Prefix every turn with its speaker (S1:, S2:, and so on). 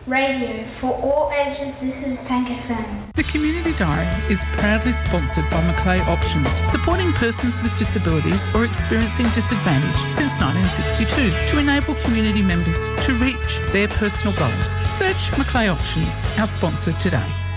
S1: Radio for all ages, this is Tank FM.
S2: The Community Diary is proudly sponsored by Macleay Options, supporting persons with disabilities or experiencing disadvantage since 1962 to enable community members to reach their personal goals. Search Macleay Options, our sponsor today.